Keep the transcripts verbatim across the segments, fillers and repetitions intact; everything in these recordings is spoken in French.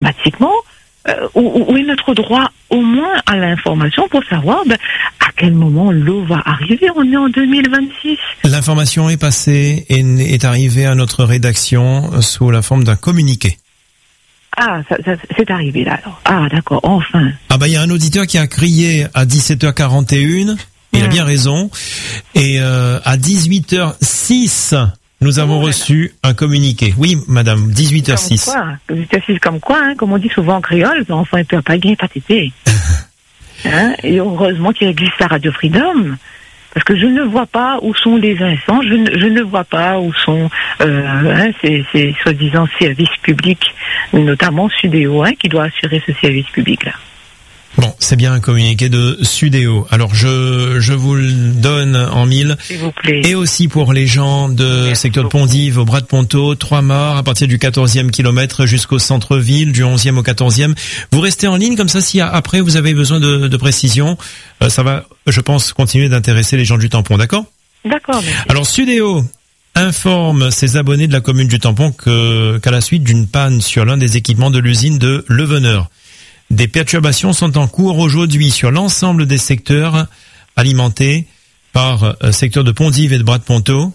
automatiquement, euh, où, où est notre droit au moins à l'information pour savoir ben, à quel moment l'eau va arriver. On est en deux mille vingt-six. L'information est passée et est arrivée à notre rédaction sous la forme d'un communiqué. Ah, ça, ça, c'est arrivé là alors. Ah, d'accord, enfin. Ah bah il y a un auditeur qui a crié à dix-sept heures quarante et une, il mmh. a bien raison, et euh, à dix-huit heures six, nous avons oh, reçu un communiqué. Oui, madame, dix-huit heures six. Comme quoi, dix-huit heures six comme quoi, hein, comme on dit souvent en créole, l'enfant ne peut pas gagner, pas tété. Hein, et heureusement qu'il existe la Radio Freedom. Parce que je ne vois pas où sont les instances, je ne, je ne vois pas où sont euh, hein, ces, ces soi-disant services publics, notamment Sudéo, hein, qui doit assurer ce service public-là. Bon, c'est bien un communiqué de Sudéo. Alors je je vous le donne en mille. S'il vous plaît. Et aussi pour les gens de Merci secteur beaucoup. de Pondive, au Bras de Ponto, trois morts à partir du quatorzième kilomètre jusqu'au centre-ville, du onzième au quatorzième. Vous restez en ligne comme ça, si après vous avez besoin de, de précision, euh, ça va, je pense, continuer d'intéresser les gens du Tampon, d'accord ? D'accord, merci. Alors Sudéo informe ses abonnés de la commune du Tampon que qu'à la suite d'une panne sur l'un des équipements de l'usine de Leveneur, des perturbations sont en cours aujourd'hui sur l'ensemble des secteurs alimentés par euh, secteur de Pondive et de Bras de Ponto.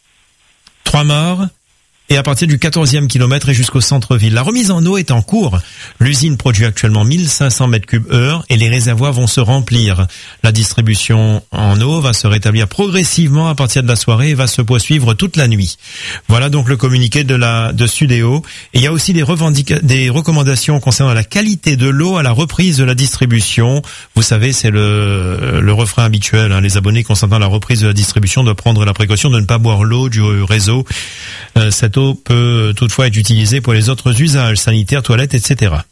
Trois morts. Et à partir du quatorzième kilomètre et jusqu'au centre-ville. La remise en eau est en cours. L'usine produit actuellement mille cinq cents mètres cubes heure et les réservoirs vont se remplir. La distribution en eau va se rétablir progressivement à partir de la soirée et va se poursuivre toute la nuit. Voilà donc le communiqué de la de Sudéo. Et il y a aussi des revendica- des recommandations concernant la qualité de l'eau à la reprise de la distribution. Vous savez, c'est le le refrain habituel. Hein. Les abonnés constatant la reprise de la distribution doivent prendre la précaution de ne pas boire l'eau du réseau. Euh, cette eau peut toutefois être utilisée pour les autres usages sanitaires, toilettes, et cetera.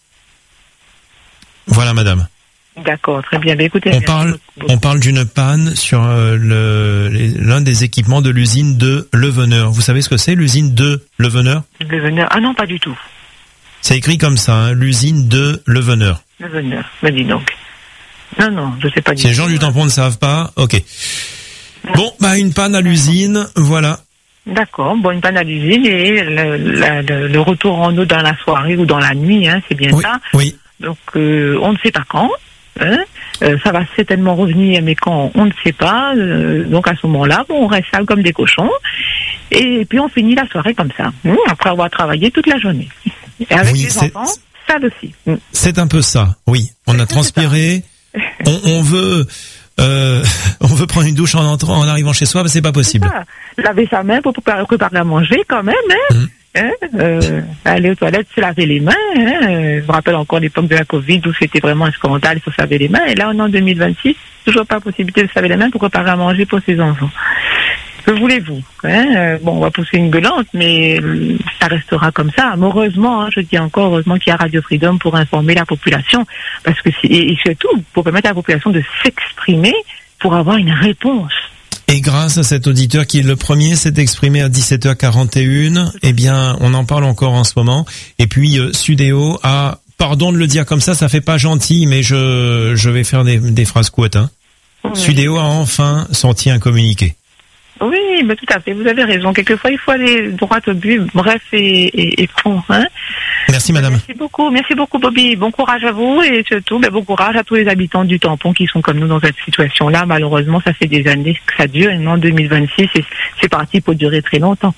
Voilà, madame. D'accord, très bien. Écoutez, on parle, on parle d'une panne sur euh, le, les, l'un des équipements de l'usine de Leveneur. Vous savez ce que c'est, l'usine de Leveneur ? Leveneur. Ah non, pas du tout. C'est écrit comme ça, hein, l'usine de Leveneur. Leveneur, me dis donc. Non, non, je sais pas du tout. Si les gens du Tampon ne savent pas, ok. Non. Bon, bah une panne à l'usine, voilà. D'accord, bon, une panne à l'usine et le, la, le, le retour en eau dans la soirée ou dans la nuit, hein, c'est bien oui, ça. Oui. Donc, euh, on ne sait pas quand. Hein, euh, ça va certainement revenir, mais quand, on ne sait pas. Euh, donc, à ce moment-là, bon, on reste sale comme des cochons. Et puis, on finit la soirée comme ça, hein, après avoir travaillé toute la journée. Et avec oui, les c'est, enfants, ça aussi. C'est un peu ça, oui. On a transpiré, on, on veut... Euh, on veut prendre une douche en entrant, en arrivant chez soi, mais c'est pas possible. C'est laver sa main pour préparer, préparer à manger quand même, hein. Mmh. Hein euh, aller aux toilettes, se laver les mains. Hein. Je me rappelle encore l'époque de la Covid où c'était vraiment un scandale, il faut se laver les mains. Et là, on est en deux mille vingt-six, toujours pas possibilité de se laver les mains pour préparer à manger pour ses enfants. Que voulez-vous, hein? euh, Bon, on va pousser une gueulante, mais euh, ça restera comme ça. Mais heureusement, hein, je dis encore, heureusement qu'il y a Radio Freedom pour informer la population, parce que c'est, et surtout pour permettre à la population de s'exprimer pour avoir une réponse. Et grâce à cet auditeur qui le premier s'est exprimé à dix-sept heures quarante et une, eh bien, on en parle encore en ce moment. Et puis euh, Sudéo a, pardon de le dire comme ça, ça fait pas gentil, mais je je vais faire des, des phrases courtes. Hein. Oui. Sudéo a enfin sorti un communiqué. Oui, mais tout à fait, vous avez raison. Quelquefois, il faut aller droit au but, bref et, et, et franc. Hein. Merci, madame. Merci beaucoup, merci beaucoup, Bobby. Bon courage à vous et surtout, ben, bon courage à tous les habitants du Tampon qui sont comme nous dans cette situation-là. Malheureusement, ça fait des années que ça dure et non, en deux mille vingt-six, c'est, c'est parti pour durer très longtemps.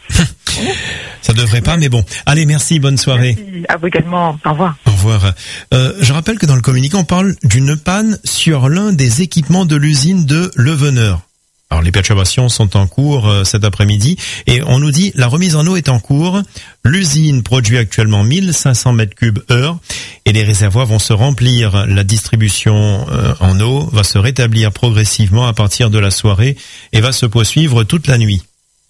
Ça devrait pas, mais bon. Allez, merci, bonne soirée. Merci, à vous également. Au revoir. Au revoir. Euh, je rappelle que dans le communiqué, on parle d'une panne sur l'un des équipements de l'usine de Leveneur. Alors les perturbations sont en cours euh, cet après-midi et on nous dit la remise en eau est en cours. L'usine produit actuellement mille cinq cents mètres cubes heure et les réservoirs vont se remplir. La distribution euh, en eau va se rétablir progressivement à partir de la soirée et va se poursuivre toute la nuit.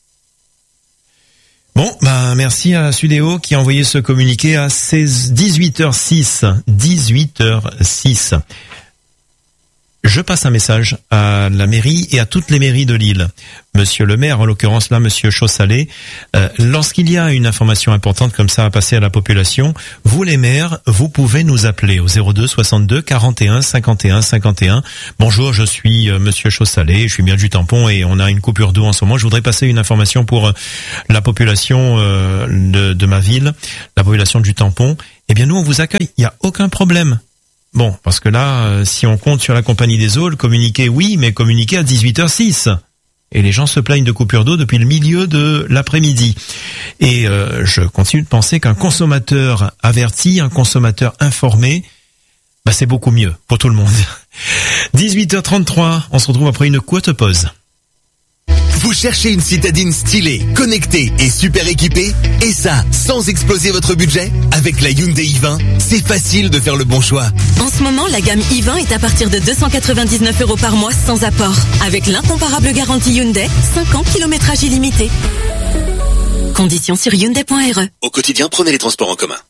Bon, bah merci à Sudéo qui a envoyé ce communiqué à dix-huit heures six. dix-huit heures six. Je passe un message à la mairie et à toutes les mairies de l'île. Monsieur le maire, en l'occurrence là, monsieur Chaussalet, euh, lorsqu'il y a une information importante comme ça à passer à la population, vous les maires, vous pouvez nous appeler au zéro deux soixante-deux quarante et un cinquante et un cinquante et un. Bonjour, je suis euh, monsieur Chaussalet, je suis bien du Tampon et on a une coupure d'eau en ce moment. Je voudrais passer une information pour euh, la population euh, de, de ma ville, la population du Tampon. eh bien nous on vous accueille, il y a aucun problème. Bon, parce que là, euh, si on compte sur la compagnie des eaux, le communiqué oui, mais communiqué à dix-huit heures six. Et les gens se plaignent de coupure d'eau depuis le milieu de l'après-midi. Et euh, je continue de penser qu'un consommateur averti, un consommateur informé, bah c'est beaucoup mieux pour tout le monde. dix-huit heures trente-trois, on se retrouve après une courte pause. Vous cherchez une citadine stylée, connectée et super équipée? Et ça, sans exploser votre budget? Avec la Hyundai i vingt, c'est facile de faire le bon choix. En ce moment, la gamme i vingt est à partir de deux cent quatre-vingt-dix-neuf euros par mois sans apport. Avec l'incomparable garantie Hyundai, cinq ans, kilométrage illimité. Conditions sur hyundai point r e. Au quotidien, prenez les transports en commun.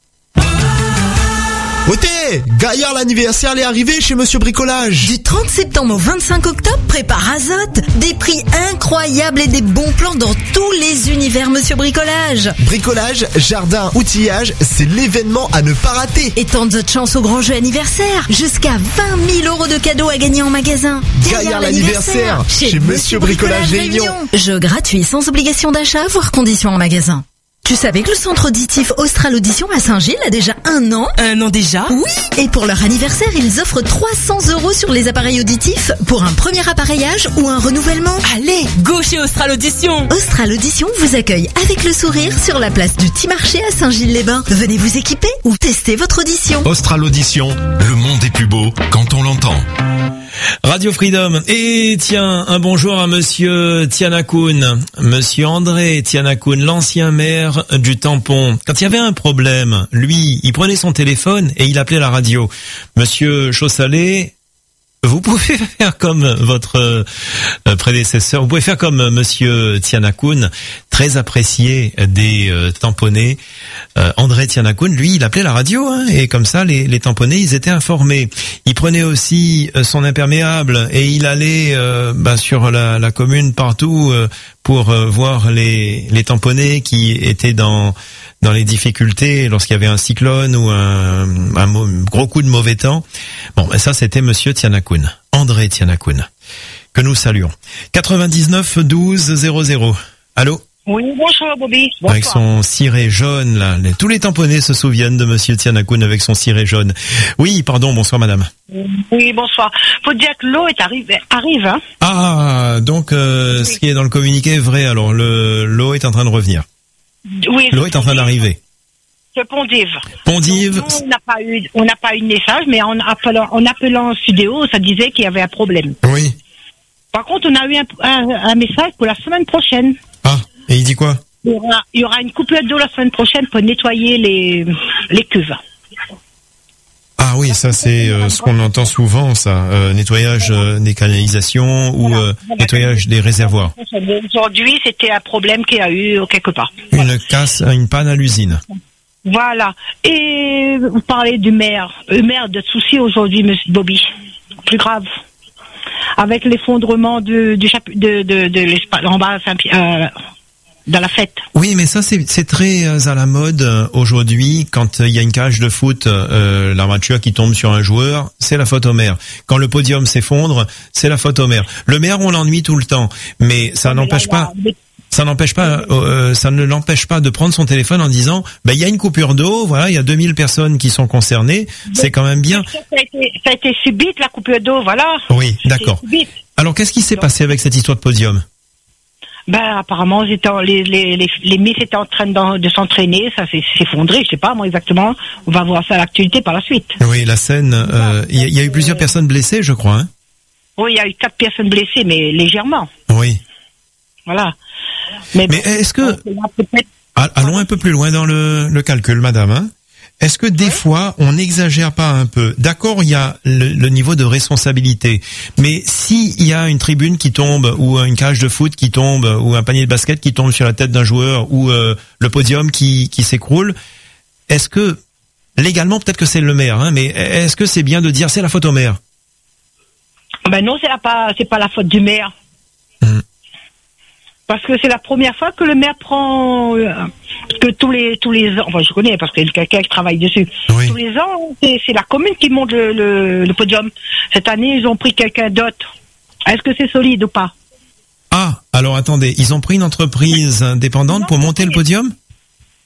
Ôté, Gaillard l'anniversaire est arrivé chez Monsieur Bricolage. Du trente septembre au vingt-cinq octobre, prépare Azote. Des prix incroyables et des bons plans dans tous les univers Monsieur Bricolage. Bricolage, jardin, outillage, c'est l'événement à ne pas rater. Et tant d'autres chances au grand jeu anniversaire. Jusqu'à vingt mille euros de cadeaux à gagner en magasin. Gaillard, Gaillard l'anniversaire chez, chez Monsieur Bricolage, Bricolage Réunion. Jeu gratuit sans obligation d'achat, voire conditions en magasin. Tu savais que le centre auditif Austral Audition à Saint-Gilles a déjà un an? Un an déjà? Oui. Et pour leur anniversaire, ils offrent trois cents euros sur les appareils auditifs pour un premier appareillage ou un renouvellement. Allez, go chez Austral Audition. Austral Audition vous accueille avec le sourire sur la place du Petit-Marché à Saint-Gilles-les-Bains. Venez vous équiper ou tester votre audition. Austral Audition, le monde est plus beau quand on l'entend. Radio Freedom. Et tiens, un bonjour à monsieur Tianakoun, monsieur André Tianakoun, l'ancien maire du Tampon. Quand il y avait un problème, lui, il prenait son téléphone et il appelait la radio. Monsieur Chaussalet, vous pouvez faire comme votre euh, prédécesseur, vous pouvez faire comme monsieur Tianakoun, très apprécié des euh, tamponnés. Euh, André Tianakoun, lui, il appelait la radio, hein, et comme ça, les, les tamponnés, ils étaient informés. Il prenait aussi euh, son imperméable et il allait euh, bah, sur la, la commune partout euh, pour euh, voir les, les tamponnés qui étaient dans dans les difficultés lorsqu'il y avait un cyclone ou un, un gros coup de mauvais temps. Bon, ben ça, c'était monsieur Tianakoun, André Tianakoun, que nous saluons. quatre-vingt-dix-neuf douze zéro zéro. Allô? Oui, bonsoir Bobby. Bonsoir. Avec son ciré jaune, là. Les, tous les tamponnés se souviennent de monsieur Tianakoun avec son ciré jaune. Oui, pardon, bonsoir madame. Oui, bonsoir. Faut dire que l'eau est arrivée, arrive, hein. Ah, donc euh, oui. Ce qui est dans le communiqué est vrai, alors le l'eau est en train de revenir. Oui. L'eau est en train d'arriver. C'est Pondive. Pondive. Donc, nous, on n'a pas eu, on n'a pas eu de message, mais en appelant, en appelant Sudéo, ça disait qu'il y avait un problème. Oui. Par contre, on a eu un, un, un message pour la semaine prochaine. Ah. Et il dit quoi? Il y aura, il y aura une coupure d'eau la semaine prochaine pour nettoyer les, les cuves. Ah oui, ça c'est euh, ce qu'on entend souvent, ça. Euh, nettoyage euh, des canalisations ou euh, nettoyage des réservoirs. Aujourd'hui, c'était un problème qu'il y a eu quelque part. Une casse, une panne à l'usine. Voilà. Et vous parlez du maire. Le maire de soucis aujourd'hui, monsieur Bobby. Plus grave. Avec l'effondrement du, du chap- de, de, de l'espace, en bas, euh, dans la fête. Oui, mais ça c'est c'est très à la mode euh, aujourd'hui. Quand il euh, y a une cage de foot, euh, l'armature qui tombe sur un joueur, c'est la faute au maire. Quand le podium s'effondre, c'est la faute au maire. Le maire, on l'ennuie tout le temps, mais ça mais n'empêche là, pas. Là, ça n'empêche pas, euh, ça ne l'empêche pas de prendre son téléphone en disant, ben il y a une coupure d'eau, voilà, il y a deux mille personnes qui sont concernées, c'est quand même bien. Ça a été, ça a été subite la coupure d'eau, voilà. Oui, d'accord. Alors qu'est-ce qui s'est Donc, passé avec cette histoire de podium? Ben apparemment, les les les les, les Miss étaient en train de, de s'entraîner, ça s'est effondré, je sais pas moi exactement. On va voir ça à l'actualité par la suite. Oui, la scène, il euh, y, y a eu plusieurs personnes blessées, je crois. Hein oui, il y a eu quatre personnes blessées, mais légèrement. Oui. Voilà. Mais, mais bon, est-ce que allons un peu plus loin dans le, le calcul, madame. Hein Est-ce que des ouais. fois on n'exagère pas un peu? D'accord, il y a le, le niveau de responsabilité, mais s'il y a une tribune qui tombe ou une cage de foot qui tombe ou un panier de basket qui tombe sur la tête d'un joueur ou euh, le podium qui, qui s'écroule, est-ce que légalement peut-être que c'est le maire, hein, mais est-ce que c'est bien de dire c'est la faute au maire? Ben non, c'est pas c'est pas la faute du maire. Hum. Parce que c'est la première fois que le maire prend euh, que tous les tous les ans, enfin je connais parce qu'il y a quelqu'un qui travaille dessus. Oui. Tous les ans, c'est, c'est la commune qui monte le, le, le podium. Cette année, ils ont pris quelqu'un d'autre. Est-ce que c'est solide ou pas? Ah, alors attendez, ils ont pris une entreprise indépendante non, pour monter le podium?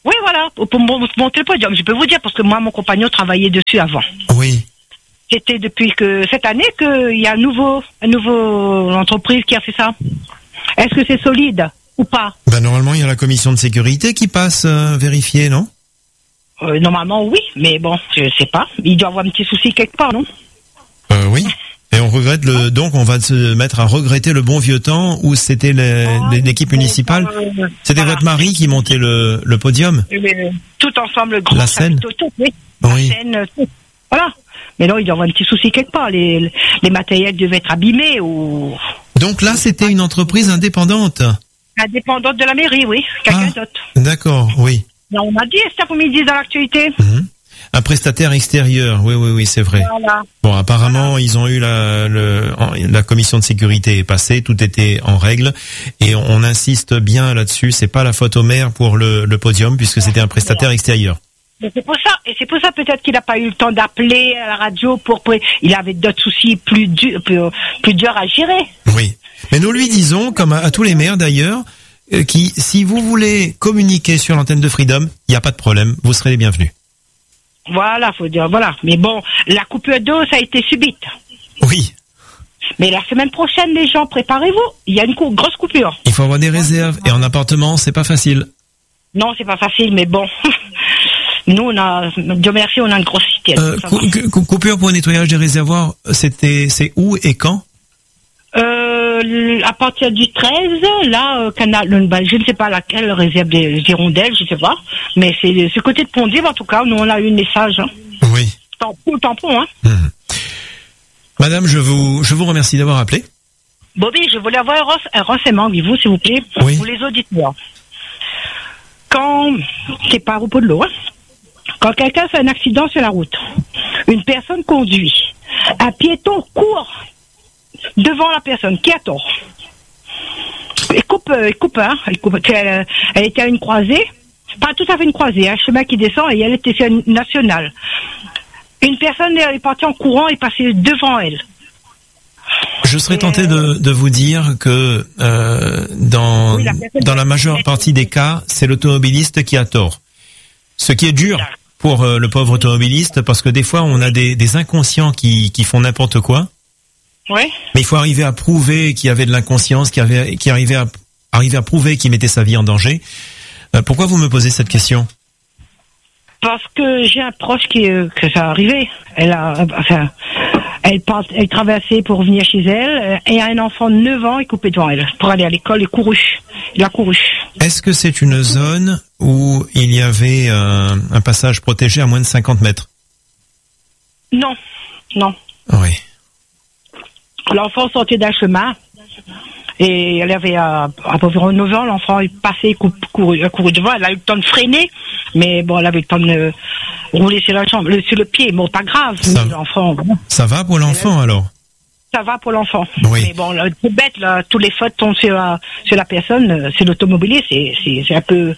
Oui, voilà, pour monter le podium. Je peux vous dire, parce que moi, mon compagnon travaillait dessus avant. Oui. C'était depuis que cette année qu'il y a un nouveau, un nouveau entreprise qui a fait ça. Est-ce que c'est solide ou pas? Ben normalement, il y a la commission de sécurité qui passe euh, vérifier, non? euh, Normalement, oui, mais bon, je sais pas. Il doit avoir un petit souci quelque part, non? Euh, oui. Et on regrette le, donc on va se mettre à regretter le bon vieux temps où c'était l'équipe municipale. C'était voilà. Votre mari qui montait le, le podium. Tout ensemble, grand. La scène. Tout, tout, oui. Oui. La scène, tout. Voilà. Mais non, il doit y avoir un petit souci quelque part. Les, les matériels devaient être abîmés ou. Donc là, c'était une entreprise indépendante. Indépendante de la mairie, oui. Quelqu'un ah, d'autre. D'accord, oui. On m'a dit cet après-midi dans l'actualité. Mmh. Un prestataire extérieur, oui, oui, oui, c'est vrai. Voilà. Bon, apparemment, voilà. Ils ont eu la, le, la commission de sécurité est passée, tout était en règle, et on insiste bien là-dessus. C'est pas la faute au maire pour le, le podium, puisque c'était un prestataire extérieur. Mais c'est pour ça, et c'est pour ça peut-être qu'il n'a pas eu le temps d'appeler à la radio pour, pour il avait d'autres soucis plus durs, plus, plus durs à gérer. Oui, mais nous lui disons, comme à, à tous les maires d'ailleurs, euh, qui, si vous voulez communiquer sur l'antenne de Freedom, il n'y a pas de problème, vous serez les bienvenus. Voilà, faut dire, voilà. Mais bon, la coupure d'eau, ça a été subite. Oui. Mais la semaine prochaine, les gens, préparez-vous. Il y a une cou- grosse coupure. Il faut avoir des réserves. Et en appartement, c'est pas facile. Non, c'est pas facile, mais bon. Nous, on a, Dieu merci, on a une grosse citerne. Euh, cou- cou- coupure pour nettoyage des réservoirs, c'était, c'est où et quand? Euh, à partir du treize, là, euh, canal, je ne sais pas laquelle réserve des hirondelles, je ne sais pas, mais c'est ce côté de Pondive, en tout cas, nous on a eu un message. Hein. Oui. Tampon, tampon, hein. Mmh. Madame, je vous, je vous remercie d'avoir appelé. Bobby, je voulais avoir un, rense- un renseignement, vous, s'il vous plaît, oui. pour les auditeurs. Quand, c'est pas à propos de l'eau, hein. Quand quelqu'un fait un accident sur la route, une personne conduit, un piéton court devant la personne qui a tort. Elle coupe, elle coupe, hein, elle coupe. Elle, elle était à une croisée, pas tout à fait une croisée, un chemin qui descend et elle était sur une nationale. Une personne est partie en courant et passée devant elle. Je serais tenté de, de vous dire que euh, dans, oui, la dans la majeure partie des cas, c'est l'automobiliste qui a tort. Ce qui est dur pour euh, le pauvre automobiliste, parce que des fois, on a des, des inconscients qui, qui font n'importe quoi. Ouais. Mais il faut arriver à prouver qu'il y avait de l'inconscience, qu'il y avait, qu'il arrivait à arriver à prouver qu'il mettait sa vie en danger. Euh, pourquoi vous me posez cette question? Parce que j'ai un proche qui euh, que ça arrivé. Elle a, enfin, elle part, elle traversait pour venir chez elle et a un enfant de neuf ans et coupé devant elle pour aller à l'école et couru. Il a couru. Est-ce que c'est une zone où il y avait un, un passage protégé à moins de cinquante mètres? Non, non. Oui. L'enfant sortait d'un chemin et elle avait à, à peu près neuf ans, l'enfant est passé, cou- couru, couru devant, elle a eu le temps de freiner, mais bon, elle avait le temps de rouler sur la jambe, le, sur le pied, bon, pas grave, ça, mais l'enfant... Bon. Ça va pour l'enfant, alors? Ça va pour l'enfant. Oui. Mais bon, là, c'est bête, là, tous les fautes tombent sur la, sur la personne, c'est l'automobiliste, c'est, c'est, c'est un peu...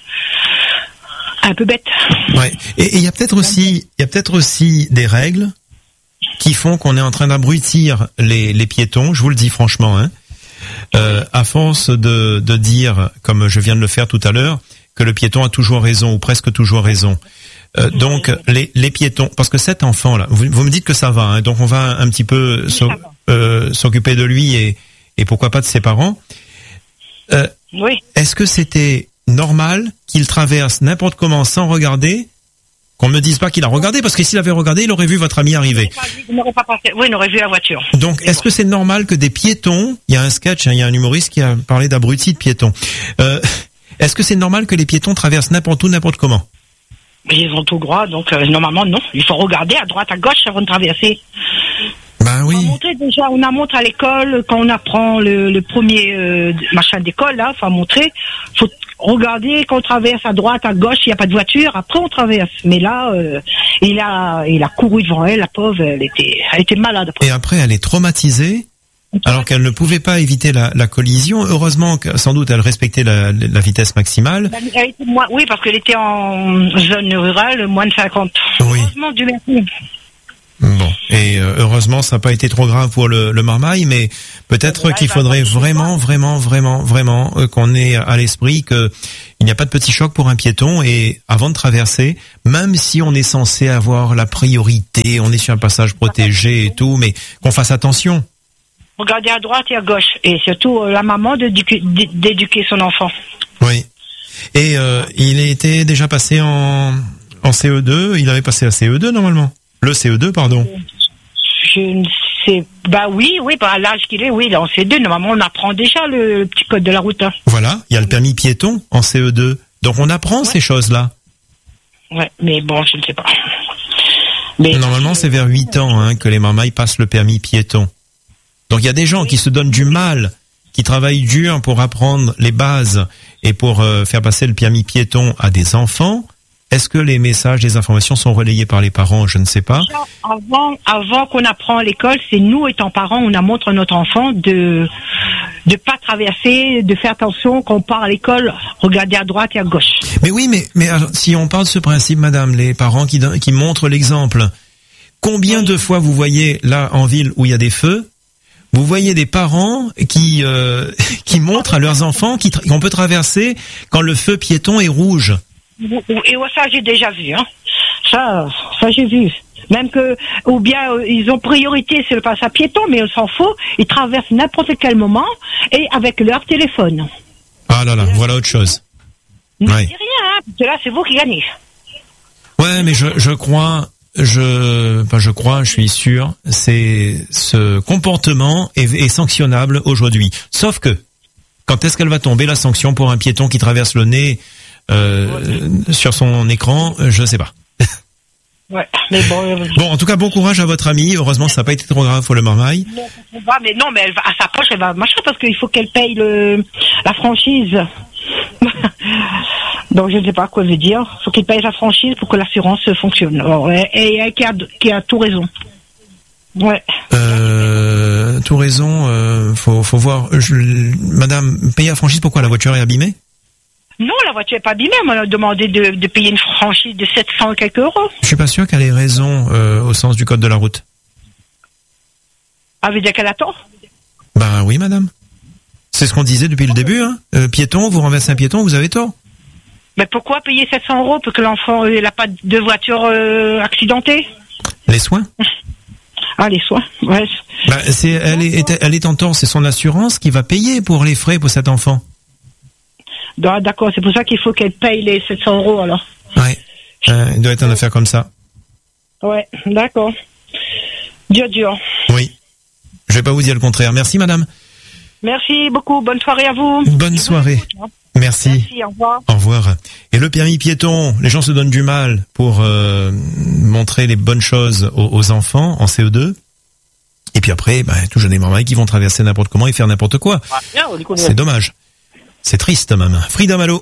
un peu bête. Ouais. Et il y a peut-être aussi, il y a peut-être aussi des règles qui font qu'on est en train d'abrutir les, les piétons, je vous le dis franchement, hein. Euh, à force de, de dire, comme je viens de le faire tout à l'heure, que le piéton a toujours raison ou presque toujours raison. Euh, donc les, les piétons, parce que cet enfant-là, vous, vous me dites que ça va, hein, donc on va un petit peu so, euh, s'occuper de lui et, et pourquoi pas de ses parents. Euh, oui. Est-ce que c'était normal qu'il traverse n'importe comment sans regarder? Qu'on me dise pas qu'il a regardé, parce que s'il avait regardé, il aurait vu votre ami arriver. Il n'aurait pas passé. Oui, il aurait vu la voiture. Donc, est-ce que c'est normal que des piétons, il y a un sketch, hein, il y a un humoriste qui a parlé d'abrutis de piétons. Euh, est-ce que c'est normal que les piétons traversent n'importe où, n'importe comment? Ils ont tout droit, donc euh, normalement non. Il faut regarder à droite, à gauche avant de traverser. Ben oui. On a montré déjà, on a montré à l'école quand on apprend le, le premier euh, machin d'école là, faut montrer, faut regarder quand on traverse à droite, à gauche, il n'y a pas de voiture, après on traverse. Mais là, euh, il a, il a couru devant elle, la pauvre, elle était, elle était malade. Après. Et après, elle est traumatisée, alors qu'elle ne pouvait pas éviter la, la collision. Heureusement que, sans doute, elle respectait la, la vitesse maximale. Elle était moins, oui, parce qu'elle était en zone rurale, moins de cinquante. Oui. Heureusement, Dieu merci. Bon, et euh, heureusement, ça n'a pas été trop grave pour le, le marmaille, mais peut-être qu'il faudrait vraiment, vraiment, vraiment, vraiment euh, qu'on ait à l'esprit que il n'y a pas de petit choc pour un piéton, et avant de traverser, même si on est censé avoir la priorité, on est sur un passage protégé et tout, mais qu'on fasse attention. Regardez à droite et à gauche, et surtout euh, la maman d'éduquer, d'éduquer son enfant. Oui. Et euh, il était déjà passé en, en C E deux, il avait passé à C E deux normalement. Le C E deux, pardon. Je ne sais, bah oui, oui, bah à l'âge qu'il est, oui, il est en C E deux. Normalement, on apprend déjà le petit code de la route. Hein. Voilà, il y a le permis piéton en C E deux. Donc on apprend ouais. ces choses-là. Ouais, mais bon, je ne sais pas. Mais normalement, c'est vers huit ans hein, que les marmailles passent le permis piéton. Donc il y a des gens qui se donnent du mal, qui travaillent dur pour apprendre les bases et pour euh, faire passer le permis piéton à des enfants. Est-ce que les messages, les informations sont relayés par les parents? Je ne sais pas. Avant, avant qu'on apprend à l'école, c'est nous, étant parents, on a montré à notre enfant de de pas traverser, de faire attention quand on part à l'école, regarder à droite et à gauche. Mais oui, mais mais alors, si on parle de ce principe, madame, les parents qui qui montrent l'exemple, combien de fois vous voyez là en ville où il y a des feux, vous voyez des parents qui euh, qui montrent à leurs enfants qui tra- qu'on peut traverser quand le feu piéton est rouge. Et ça, j'ai déjà vu, hein. Ça, ça, j'ai vu. Même que, ou bien, euh, ils ont priorité sur le passage piéton, mais on s'en fout. Ils traversent n'importe quel moment et avec leur téléphone. Ah là là, voilà autre chose. Ne ouais. dis rien, hein, parce que là, c'est vous qui gagnez. Ouais, mais je, je crois, je, enfin, je crois, je suis sûr, c'est, ce comportement est, est sanctionnable aujourd'hui. Sauf que, quand est-ce qu'elle va tomber la sanction pour un piéton qui traverse le nez Euh, sur son écran, je sais pas. Ouais, mais bon. Euh, bon, en tout cas, bon courage à votre amie. Heureusement, ça n'a pas été trop grave pour le marmaille. Non, mais non, mais elle va, à sa poche, elle va machin parce qu'il faut qu'elle paye le la franchise. Donc je ne sais pas quoi veut dire. Il faut qu'il paye la franchise pour que l'assurance fonctionne. Alors, et, et qui a qui a tout raison. Ouais. Euh, tout raison. Euh, faut faut voir. Je, madame, payer la franchise, pourquoi la voiture est abîmée? Non, la voiture n'est pas abîmée. On m'a demandé de, de payer une franchise de sept cents et quelques euros. Je suis pas sûr qu'elle ait raison euh, au sens du code de la route. Ah, veut dire qu'elle a tort? Ben oui, madame. C'est ce qu'on disait depuis le début. Hein. Euh, piéton, vous renversez un piéton, vous avez tort. Mais pourquoi payer sept cents euros pour que l'enfant euh, n'a pas de voiture euh, accidentée? Les soins. Ah, les soins, ouais. Ben, c'est, elle, est, elle est en tort, c'est son assurance qui va payer pour les frais pour cet enfant. D'accord, c'est pour ça qu'il faut qu'elle paye les sept cents euros alors. Ouais, euh, il doit être une affaire comme ça. Ouais, d'accord. Dur, dur. Oui, je vais pas vous dire le contraire. Merci madame. Merci beaucoup, bonne soirée à vous. Bonne soirée. Merci. Merci, au revoir. Au revoir. Et le permis piéton, les gens se donnent du mal pour euh, montrer les bonnes choses aux, aux enfants en C E deux. Et puis après, bah, tout jeunes et marmailles qui vont traverser n'importe comment et faire n'importe quoi. C'est dommage. C'est triste même. Frida Malo.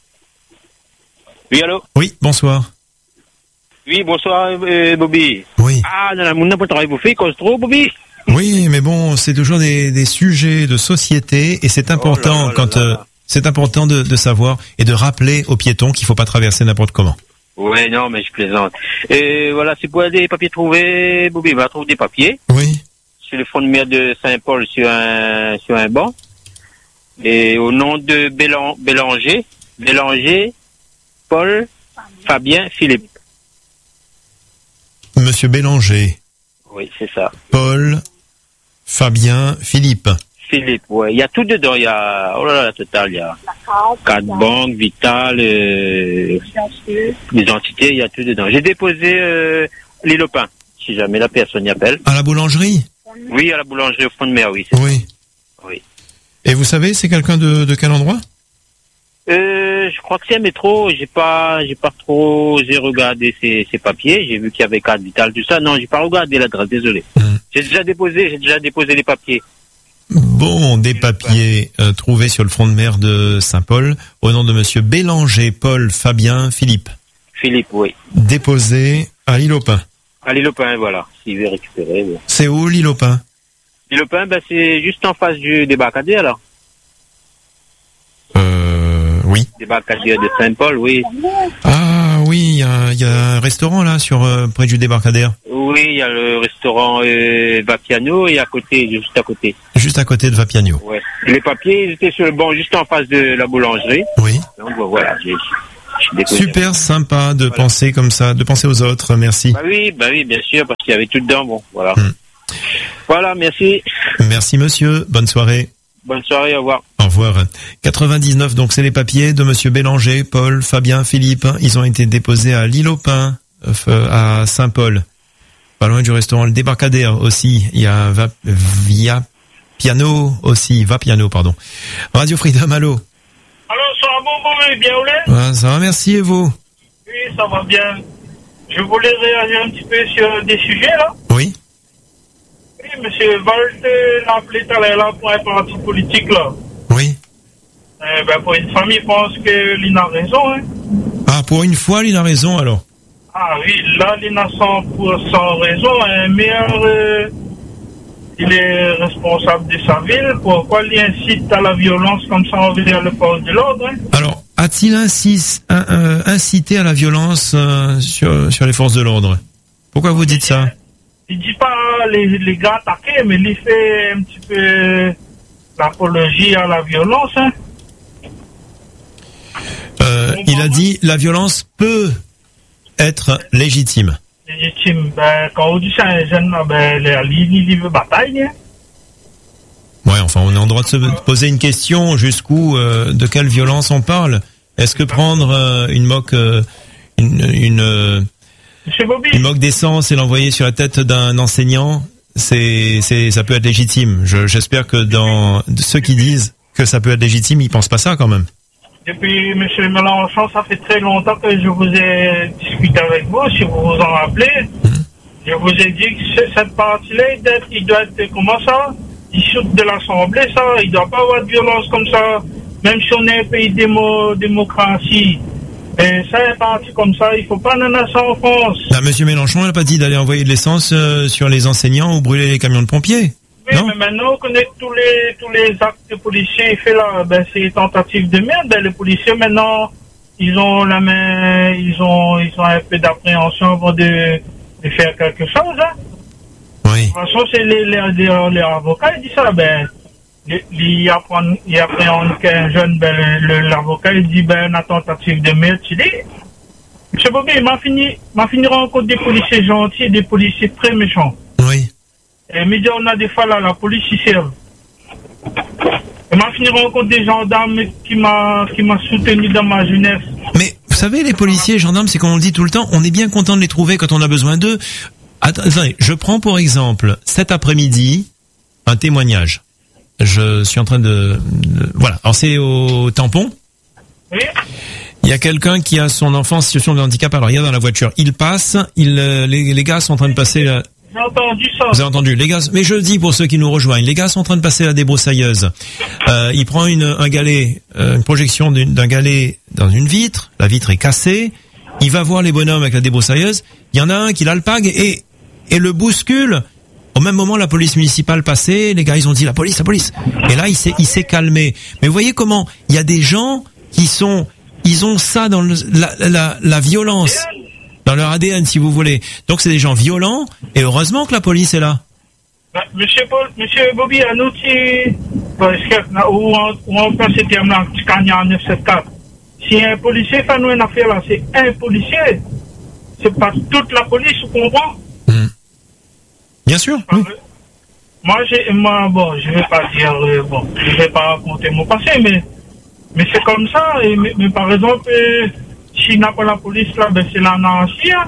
Oui, allô? Oui, bonsoir. Oui, bonsoir, euh, Bobby. Oui. Ah, dans la monde n'a pas travaillé bouffé, cause trop, Bobby. Oui, mais bon, c'est toujours des, des sujets de société et c'est important oh là là quand là là. Euh, c'est important de, de savoir et de rappeler aux piétons qu'il faut pas traverser n'importe comment. Ouais, non, mais je plaisante. Et voilà, c'est pour des papiers trouvés, Bobby va trouver des papiers. Oui. Sur le fond de mer de Saint-Paul sur un sur un banc. Et au nom de Bélan, Bélanger, Bélanger, Paul, Fabien, Philippe. Monsieur Bélanger. Oui, c'est ça. Paul, Fabien, Philippe. Philippe, ouais. Il y a tout dedans. Il y a, oh là là, la totale, il y a carte banque, Vital, euh, l'identité, il y a tout dedans. J'ai déposé euh, les lopins, si jamais la personne y appelle. À la boulangerie? Oui, à la boulangerie au fond de mer, oui. Oui. Ça. Oui. Et vous savez, c'est quelqu'un de, de quel endroit? Euh, je crois que c'est un métro. J'ai pas, j'ai pas trop, j'ai regardé ces, ces papiers. J'ai vu qu'il y avait carte vitale, tout ça. Non, j'ai pas regardé l'adresse. Désolé. Mmh. J'ai déjà déposé, j'ai déjà déposé les papiers. Bon, des papiers euh, trouvés sur le front de mer de Saint-Paul au nom de Monsieur Bélanger, Paul, Fabien, Philippe. Philippe, oui. Déposé à l'île aux Pins. À l'île aux Pins, voilà. S'il veut récupérer. Oui. C'est où l'île aux Pins? L'île aux Pins, ben c'est juste en face du débarcadère, alors. Euh, oui. Débarcadère de Saint-Paul, oui. Ah oui. oui, il y a, y a un restaurant là sur euh, près du débarcadère. Oui, il y a le restaurant euh, Vapiano et à côté, juste à côté. Juste à côté de Vapiano. Ouais. Les papiers, ils étaient sur le banc juste en face de la boulangerie. Oui. Donc voilà, j'ai, j'ai déposé. Super sympa de voilà. penser comme ça, de penser aux autres. Merci. Bah oui, bah oui, bien sûr, parce qu'il y avait tout dedans. Bon, voilà. Hum. Voilà, merci. Merci monsieur. Bonne soirée. Bonne soirée, au revoir. Au revoir. quatre-vingt-dix-neuf, donc c'est les papiers de monsieur Bélanger, Paul, Fabien, Philippe. Ils ont été déposés à l'Île aux Pins, à Saint-Paul. Pas loin du restaurant Le Débarcadère aussi. Il y a Va, Via Piano aussi. Va Piano, pardon. Radio Freedom, allô. Allô, ça va bon, bon, bien, vous l'êtes? Ouais, ça va, merci, et vous? Oui, ça va bien. Je voulais réagir un petit peu sur des sujets, là. Oui. Oui, monsieur Valte l'a appelé tout à l'heure, là, pour un parti politique, là. Oui. Eh ben, pour une famille, je pense que l'I N a raison, hein. Ah, pour une fois, l'I N a raison, alors? Ah oui, là, l'I N a cent pour cent raison, un meilleur, euh, il est responsable de sa ville. Pourquoi il incite à la violence comme ça envers le force de l'ordre, hein? Alors, a-t-il incite, un, euh, incité à la violence euh, sur, sur les forces de l'ordre? Pourquoi vous dites ça? Il dit pas les, les gars attaqués, mais il fait un petit peu l'apologie à la violence, hein? Euh, il a dit la violence peut être légitime. Légitime. Ben, quand on dit ça à un jeune, ben, il veut bataille. Ouais, enfin, on est en droit de se poser une question jusqu'où, euh, de quelle violence on parle. Est-ce que prendre euh, une moque, euh, une, une, euh, une moque d'essence et l'envoyer sur la tête d'un enseignant, c'est, c'est, ça peut être légitime. Je, j'espère que dans ceux qui disent que ça peut être légitime, ils pensent pas ça quand même. Depuis M. Mélenchon, ça fait très longtemps que je vous ai discuté avec vous, si vous vous en rappelez. Mmh. Je vous ai dit que cette partie-là, il doit être, comment ça, issue de l'Assemblée, ça, il ne doit pas avoir de violence comme ça, même si on est un pays démo, démocratie. Et ça, un parti comme ça, il ne faut pas en avoir ça en France. Bah, M. Mélenchon n'a pas dit d'aller envoyer de l'essence euh, sur les enseignants ou brûler les camions de pompiers. Oui, non, mais maintenant, on connaît tous les, tous les actes de policiers fait là, ben, c'est tentatives de merde. Ben, les policiers, maintenant, ils ont la main, ils ont, ils ont un peu d'appréhension avant de, de faire quelque chose, hein. Oui. De toute façon, c'est les, les, les, les avocats, ils disent ça, ben, il apprend, il appréhende qu'un jeune, ben, le, l'avocat, il dit, ben, la tentative de merde, tu dis. Monsieur Bobby, il m'a fini, m'a fini rencontre des policiers gentils et des policiers très méchants. Oui. Et me dit, on a des fois là, la police y serve. Et m'a fini rencontre des gendarmes qui m'a, qui m'a soutenu dans ma jeunesse. Mais, vous savez, les policiers et gendarmes, c'est comme on le dit tout le temps, on est bien content de les trouver quand on a besoin d'eux. Attendez, je prends pour exemple, cet après-midi, un témoignage. Je suis en train de, de voilà. Alors c'est au tampon. Oui. Il y a quelqu'un qui a son enfant en situation de handicap. Alors il y a dans la voiture. Il passe. Il, les, les gars sont en train de passer la... J'ai entendu ça. Vous avez entendu, les gars. Mais je dis pour ceux qui nous rejoignent, les gars sont en train de passer la débroussailleuse. Euh, il prend une, un galet, euh, une projection d'une, d'un galet dans une vitre. La vitre est cassée. Il va voir les bonhommes avec la débroussailleuse. Il y en a un qui l'alpague et et le bouscule. Au même moment, la police municipale passait. Les gars, ils ont dit la police, la police. Et là, il s'est, il s'est calmé. Mais vous voyez comment il y a des gens qui sont, ils ont ça dans le, la, la, la violence. Dans leur A D N, si vous voulez. Donc, c'est des gens violents, et heureusement que la police est là. Bah, monsieur Paul, monsieur Bobby, un outil, où on passe ce terme-là, en neuf cent soixante-quatre. Si un policier fait nous une affaire là, c'est un policier. C'est pas toute la police, vous comprenez? Mmh. Bien sûr. Oui. Moi, j'ai, moi, bon, je vais pas dire, euh, bon, je vais pas raconter mon passé, mais, mais c'est comme ça, et, mais, mais par exemple, euh, s'il n'a pas la police là, ben c'est l'anarchie. Hein.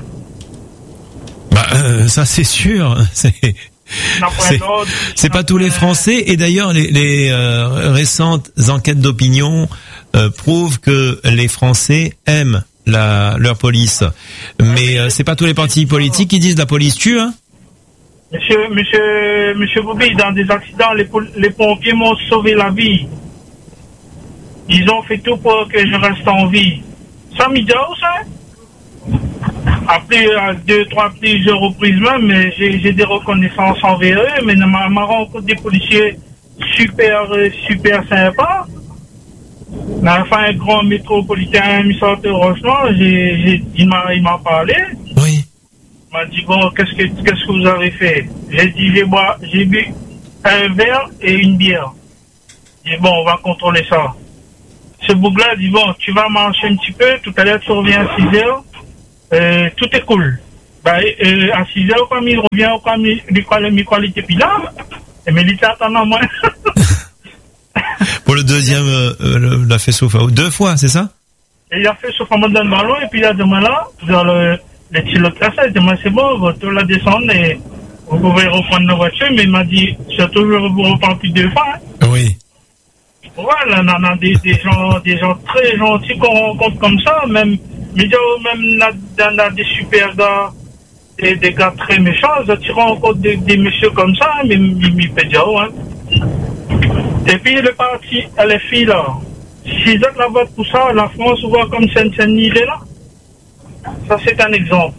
Bah, euh, ça c'est sûr. C'est, c'est, c'est pas tous les Français. Et d'ailleurs, les, les euh, récentes enquêtes d'opinion euh, prouvent que les Français aiment la leur police. Mais euh, c'est pas tous les partis politiques qui disent la police tue. Hein. Monsieur, monsieur, monsieur Bobby, dans des accidents, les, les pompiers m'ont sauvé la vie. Ils ont fait tout pour que je reste en vie. Ça m'y dit ça. Après deux, trois plusieurs reprises même, mais j'ai, j'ai des reconnaissances envers eux, mais ma, ma rencontre des policiers super, super sympa. Dans la fin, un grand métropolitain, Michel Rochement, j'ai, j'ai, il m'a, il m'a parlé. Oui. Il m'a dit, bon, qu'est-ce que, qu'est-ce que vous avez fait? J'ai dit, j'ai bu, j'ai bu un verre et une bière. Il dit, bon, on va contrôler ça. Ce bouc-là dit, bon, tu vas marcher un petit peu, tout à l'heure, tu reviens à six heures, euh, tout est cool. Bah, euh, à six heures, comme il revient, comme il, il qualité puis là, et mais il t'attend à moi. Pour le deuxième, euh, l'a fait sauf deux fois, c'est ça? Et il a fait sauf à moi dans le ballon, et puis il a demandé là, dans le, le petit lot classé, il a dit, c'est bon, votre la descendre, et vous pouvez reprendre la voiture, mais il m'a dit, surtout, je vais vous reprendre plus deux fois, hein. Oui. Voilà, on a des, des gens, des gens très gentils qu'on rencontre comme ça, même, mais même, on a des super gars, des, des gars très méchants, tu rencontres des, des messieurs comme ça, mais, mais, mais, hein. Et puis le parti, les filles là, si vous êtes là vote pour ça, la France voit comme Seine-Saint-Denis est là. Ça c'est un exemple.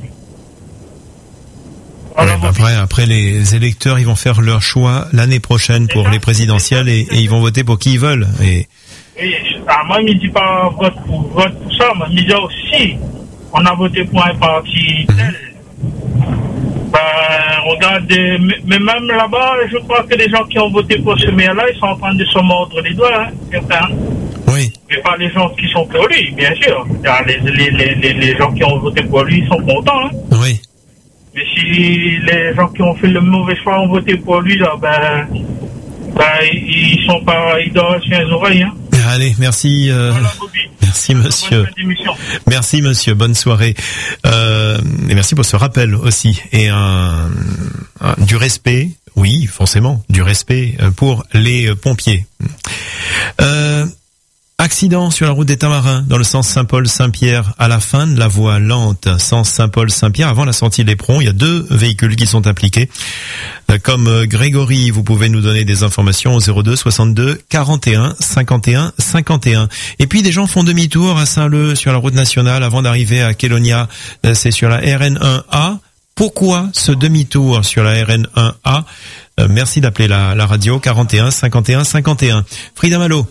Ouais, bah après, après les électeurs, ils vont faire leur choix l'année prochaine pour les présidentielles et, et ils vont voter pour qui ils veulent. Et, et ah, moi, il ne dit pas vote pour, vote pour ça, mais il dit aussi, on a voté pour un parti tel. Mm-hmm. Ben, regardez, mais même là-bas, je crois que les gens qui ont voté pour ce maire-là, ils sont en train de se mordre les doigts, hein, certains. Oui. Mais pas les gens qui sont pour lui, bien sûr. Les, les, les, les, les gens qui ont voté pour lui, ils sont contents, hein. Oui. Mais si les gens qui ont fait le mauvais choix ont voté pour lui, là, ben, ben ils sont pas, ils doivent sur les oreilles, hein. Allez, merci. Euh, voilà, merci monsieur. Merci monsieur. Bonne soirée. Euh, et merci pour ce rappel aussi et un, un du respect. Oui, forcément, du respect pour les pompiers. Euh, Accident sur la route des Tamarins dans le sens Saint-Paul-Saint-Pierre à la fin de la voie lente, sens Saint-Paul-Saint-Pierre avant la sortie de l'Éperon. Il y a deux véhicules qui sont impliqués. Comme Grégory, vous pouvez nous donner des informations au zéro deux soixante-deux quarante et un cinquante et un cinquante et un. Et puis des gens font demi-tour à Saint-Leu sur la route nationale avant d'arriver à Kélonia. C'est sur la R N un A. Pourquoi ce demi-tour sur la R N un A? euh, Merci d'appeler la, la radio quarante et un cinquante et un cinquante et un. Frida Malo.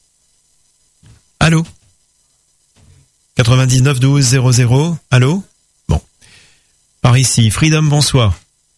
Allô? quatre-vingt-dix-neuf douze zéro zéro. Allô? Bon. Par ici. Freedom, bonsoir.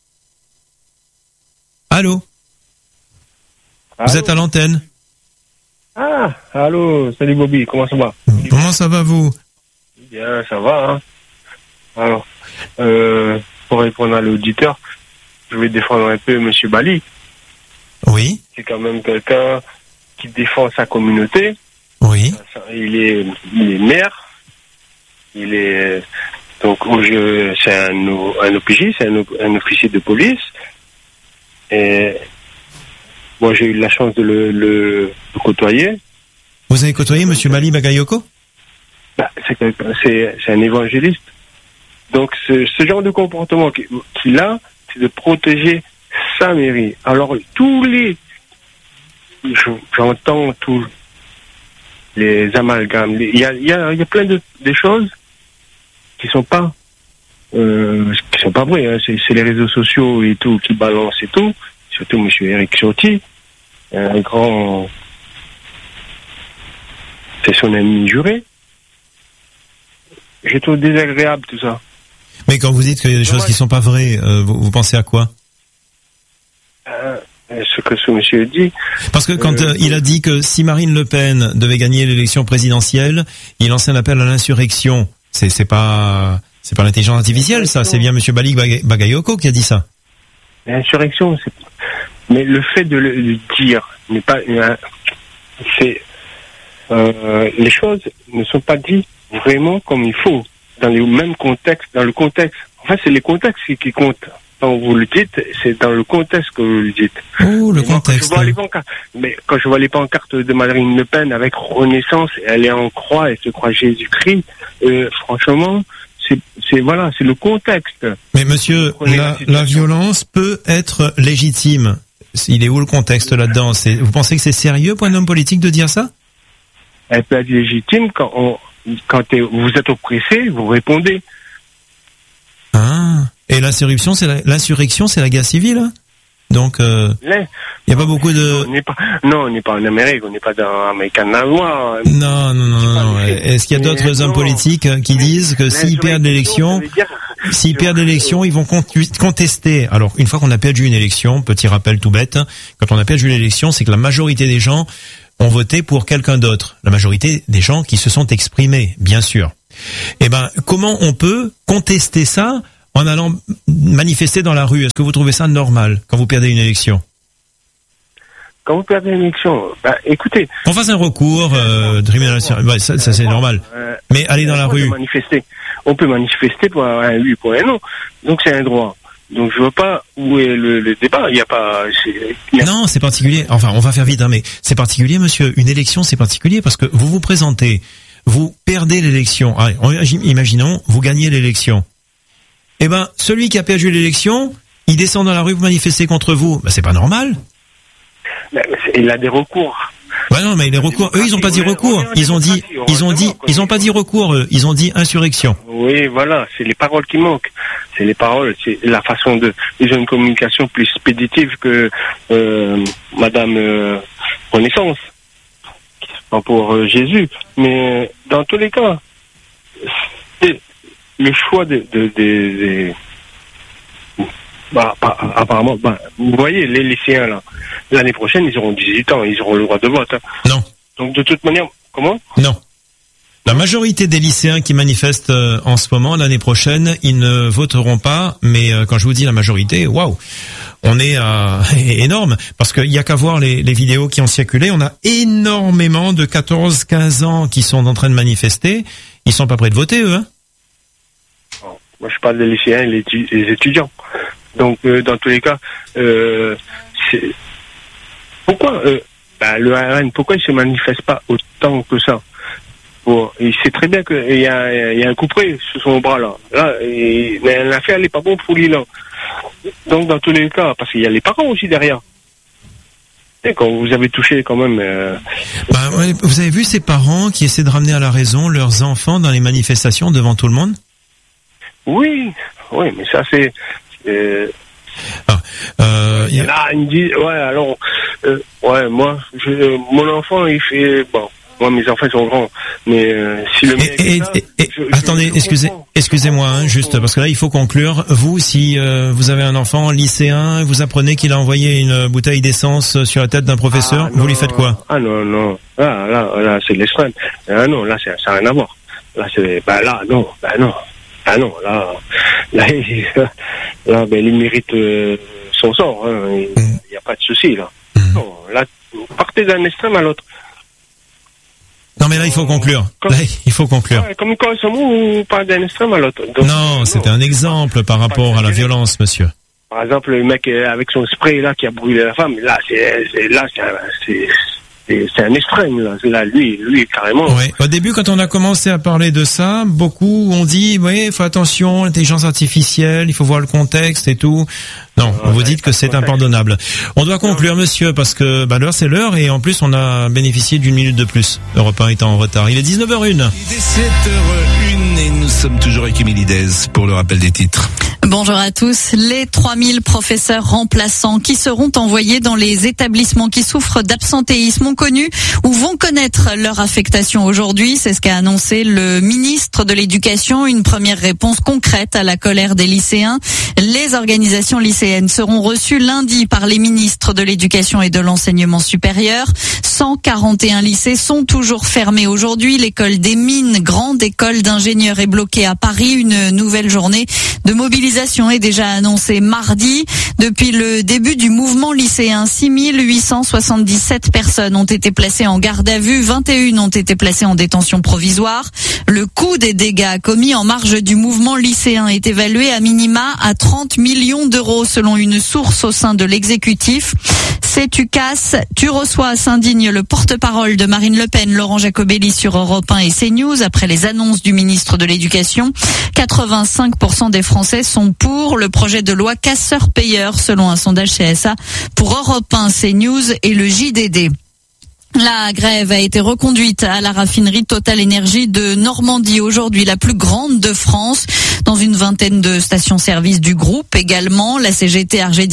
Allô? Allô? Vous êtes à l'antenne? Ah, allô, salut Bobby, comment ça va? Comment ça va vous? Bien, ça va, hein. Alors, euh, pour répondre à l'auditeur, je vais défendre un peu Monsieur Bali. Oui. C'est quand même quelqu'un qui défend sa communauté. Oui. Il est, il est maire. Il est donc je, c'est un, un O P J, c'est un, un officier de police. Et moi, j'ai eu la chance de le, le, le côtoyer. Vous avez côtoyé Monsieur Bali Bagayoko? Bah, c'est, c'est, c'est un évangéliste. Donc, ce, ce genre de comportement qu'il a, c'est de protéger sa mairie. Alors, tous les, j'entends tous les amalgames. Il y a, il y a, il y a plein de, de choses qui sont pas, euh, qui sont pas vraies. Hein. C'est, c'est les réseaux sociaux et tout qui balancent et tout. Surtout Monsieur Eric Ciotti, un grand, c'est son ami juré. Je trouve désagréable tout ça. Mais quand vous dites qu'il y a des choses qui sont pas vraies, euh, vous, vous pensez à quoi? euh, Ce que ce monsieur dit. Parce que quand euh, euh, il a dit que si Marine Le Pen devait gagner l'élection présidentielle, il lançait un appel à l'insurrection. C'est, c'est pas, c'est pas l'intelligence artificielle, ça. C'est bien Monsieur Bali Bagayoko qui a dit ça. L'insurrection, c'est. Mais le fait de le, le dire n'est pas. C'est. Euh, les choses ne sont pas dites vraiment comme il faut, dans le même contexte, dans le contexte. En fait, c'est les contextes qui, qui comptent. Quand vous le dites, c'est dans le contexte que vous le dites. Oh, le contexte. Moi, quand je vois les pancartes, mais quand je vois les pancartes de Marine Le Pen avec Renaissance, elle est en croix, elle se croit Jésus-Christ, euh, franchement, c'est, c'est, voilà, c'est le contexte. Mais monsieur, la, la violence peut être légitime. Il est où le contexte là-dedans? C'est, vous pensez que c'est sérieux pour un homme politique de dire ça? Elle peut être légitime quand on, quand vous êtes oppressé, vous répondez. Ah. Et l'insurrection, c'est la, l'insurrection, c'est la guerre civile, hein? Donc, euh, il n'y a pas beaucoup de... On n'est pas, non, on n'est pas en Amérique, on n'est pas dans American Noir. Non, non, non, non. Est-ce qu'il y a d'autres hommes politiques qui disent que s'ils perdent l'élection, s'ils perdent l'élection, ils vont contester. Alors, une fois qu'on a perdu une élection, petit rappel tout bête, quand on a perdu l'élection, c'est que la majorité des gens ont voté pour quelqu'un d'autre. La majorité des gens qui se sont exprimés, bien sûr. Eh ben, comment on peut contester ça en allant manifester dans la rue? Est-ce que vous trouvez ça normal quand vous perdez une élection? Quand vous perdez une élection, bah, écoutez... On fasse un recours, euh, tribunal, bah, ça, ça c'est normal. Euh, Mais aller dans la rue... Manifester. On peut manifester pour un oui, pour un non. Donc c'est un droit. Donc je vois pas où est le, le débat. Il y a pas... Y a... Non, c'est particulier. Enfin, on va faire vite, hein, mais c'est particulier, monsieur. Une élection, c'est particulier parce que vous vous présentez, vous perdez l'élection. Allez, imaginons, vous gagnez l'élection. Eh ben, celui qui a perdu l'élection, il descend dans la rue pour manifester contre vous. Ben, c'est pas normal. Il a des recours. Ouais, non, mais les recours, eux, ils ont pas dit recours. Ils ont dit, ils ont dit, ils ont pas dit recours, eux. Ils ont dit insurrection. Oui, voilà. C'est les paroles qui manquent. C'est les paroles. C'est la façon de, ils ont une communication plus expéditive que, euh, Madame, euh, Renaissance. Pas pour euh, Jésus. Mais, dans tous les cas, c'est le choix de, de, de, de bah, bah, apparemment, bah, vous voyez, les lycéens, là, l'année prochaine, ils auront dix-huit ans, ils auront le droit de vote. Hein. Non. Donc, de toute manière, comment? Non. La majorité des lycéens qui manifestent euh, en ce moment, l'année prochaine, ils ne voteront pas, mais euh, quand je vous dis la majorité, waouh, on est euh, énorme, parce qu'il y a qu'à voir les, les vidéos qui ont circulé, on a énormément de quatorze quinze ans qui sont en train de manifester, ils sont pas prêts de voter, eux, hein. Moi, je parle des lycéens et les, les étudiants. Donc, euh, dans tous les cas, euh, c'est... pourquoi euh, bah, le R N, pourquoi il se manifeste pas autant que ça? Bon, il sait très bien qu'il y a, il y a un coup près sur son bras là. Là, l'affaire n'est pas bon pour lui là. Donc, dans tous les cas, parce qu'il y a les parents aussi derrière. Et quand vous avez touché quand même... Euh... Bah, ouais, vous avez vu ces parents qui essaient de ramener à la raison leurs enfants dans les manifestations devant tout le monde? Oui, oui, mais ça c'est... Euh... Ah, euh, il y en a, ils me disent, ouais, alors, euh, ouais, moi, je, mon enfant, il fait, bon, moi, mes enfants sont grands, mais euh, si le mec... Et, et, ça, et, et, je, attendez, je, je excusez, excusez-moi, hein, juste, parce que là, il faut conclure. Vous, si euh, vous avez un enfant lycéen, vous apprenez qu'il a envoyé une bouteille d'essence sur la tête d'un professeur, ah, vous non, lui faites quoi? Ah non, non, là, là, là, c'est de l'extrême. Ah non, là, ça n'a rien à voir. Là, c'est, bah là, non, bah non. Ah non, là, là, il, là ben, il mérite euh, son sort. Hein. Il n'y a pas de souci, là. Mmh. Non, là, vous partez d'un extrême à l'autre. Non, mais là, il faut conclure. Comme, là, il faut conclure. Ouais, comme quand vous parlez d'un extrême à l'autre. Donc, non, c'était un exemple par rapport à la violence, monsieur. Par exemple, le mec avec son spray, là, qui a brûlé la femme, là, c'est, c'est là, c'est, c'est c'est un extrême, là. Là, lui, lui, carrément. Ouais. Au début, quand on a commencé à parler de ça, beaucoup ont dit, oui, il faut attention, l'intelligence artificielle, il faut voir le contexte et tout. Non, ah, vous dites que c'est impardonnable. On doit conclure, monsieur, parce que bah, l'heure, c'est l'heure, et en plus, on a bénéficié d'une minute de plus. Europe un étant en retard. Il est dix-neuf heures une. Il est sept heures une et nous sommes toujours avec Émilie Dez pour le rappel des titres. Bonjour à tous. Les trois mille professeurs remplaçants qui seront envoyés dans les établissements qui souffrent d'absentéisme ont connu ou vont connaître leur affectation aujourd'hui. C'est ce qu'a annoncé le ministre de l'Éducation. Une première réponse concrète à la colère des lycéens. Les organisations lycéennes seront reçues lundi par les ministres de l'Éducation et de l'Enseignement supérieur. cent quarante et un lycées sont toujours fermés aujourd'hui. L'école des mines, grande école d'ingénieurs, est bloquée à Paris. Une nouvelle journée de mobilisation est déjà annoncée mardi. Depuis le début du mouvement lycéen, six mille huit cent soixante-dix-sept personnes ont été placées en garde à vue, vingt et une ont été placées en détention provisoire. Le coût des dégâts commis en marge du mouvement lycéen est évalué à minima à trente millions d'euros selon une source au sein de l'exécutif. C'est tu casses, tu reçois, s'indigne le porte-parole de Marine Le Pen, Laurent Jacobelli, sur Europe un et CNews après les annonces du ministre de l'Éducation. quatre-vingt-cinq pour cent des Français sont pour le projet de loi casseur-payeur selon un sondage C S A pour Europe un, CNews et le J D D. La grève a été reconduite à la raffinerie Total Énergie de Normandie aujourd'hui, la plus grande de France. Dans une vingtaine de stations-service du groupe également, la C G T Argédis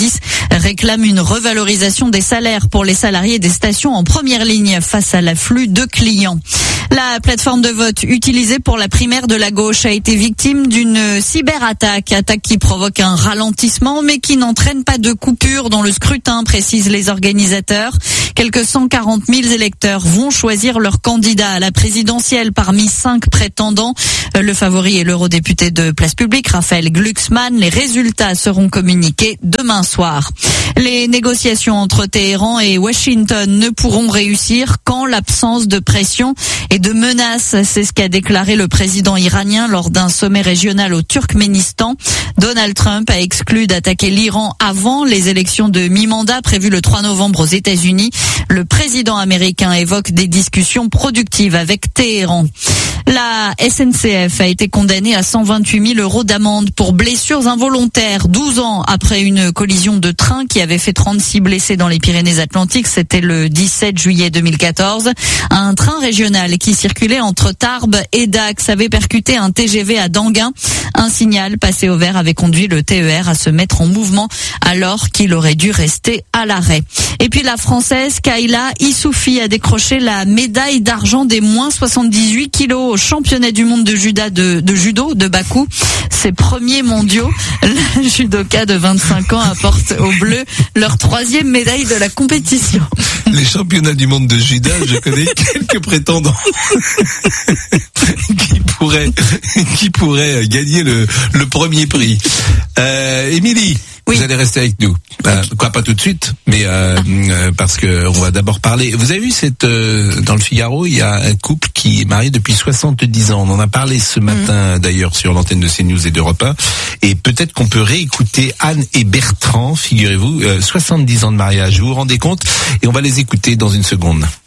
réclame une revalorisation des salaires pour les salariés des stations en première ligne face à l'afflux de clients. La plateforme de vote utilisée pour la primaire de la gauche a été victime d'une cyberattaque, attaque qui provoque un ralentissement mais qui n'entraîne pas de coupure dans le scrutin, précisent les organisateurs. Quelques cent quarante mille électeurs vont choisir leur candidat à la présidentielle parmi cinq prétendants. Le favori est l'eurodéputé de Place Publique, Raphaël Glucksmann. Les résultats seront communiqués demain soir. Les négociations entre Téhéran et Washington ne pourront réussir qu'en l'absence de pression et de menaces. C'est ce qu'a déclaré le président iranien lors d'un sommet régional au Turkménistan. Donald Trump a exclu d'attaquer l'Iran avant les élections de mi-mandat prévues le trois novembre aux États-Unis. Le président américain évoque des discussions productives avec Téhéran. La S N C F a été condamnée à cent vingt-huit mille euros d'amende pour blessures involontaires, douze ans après une collision de train qui avait fait trente-six blessés dans les Pyrénées-Atlantiques. C'était le dix-sept juillet deux mille quatorze. Un train régional qui circulait entre Tarbes et Dax avait percuté un T G V à Danguin. Un signal passé au vert avait conduit le T E R à se mettre en mouvement alors qu'il aurait dû rester à l'arrêt. Et puis la Française Kayla Issoufi a décroché la médaille d'argent des moins soixante-dix-huit kilos au championnat du monde de, juda de, de judo de Bakou. Ses premiers mondiaux, la judoka de vingt-cinq ans apporte aux Bleus leur troisième médaille de la compétition. Les championnats du monde de judo, je connais quelques prétendants qui pourraient qui pourraient gagner le, le premier prix. Euh, Émilie, oui. Vous allez rester avec nous. Euh, quoi, pas tout de suite, mais euh, euh, parce que on va d'abord parler. Vous avez vu cette euh, dans le Figaro, il y a un couple qui est marié depuis soixante-dix ans. On en a parlé ce matin mmh. d'ailleurs sur l'antenne de CNews et d'Europe un. Et peut-être qu'on peut réécouter Anne et Bertrand. Figurez-vous, euh, soixante-dix ans de mariage. Vous vous rendez compte? Et on va les écouter dans une seconde.